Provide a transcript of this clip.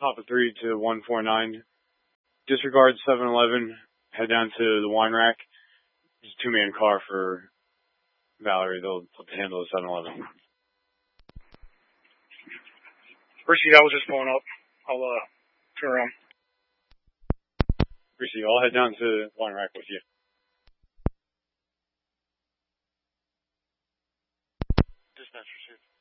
Papa 3 to 149. Disregard 7-Eleven. Head down to the wine rack. It's a 2-man car for Valerie. They'll handle the 7-Eleven. Appreciate it. I was just pulling up. I'll turn around. Appreciate it. I'll head down to the wine rack with you. Dispatch received.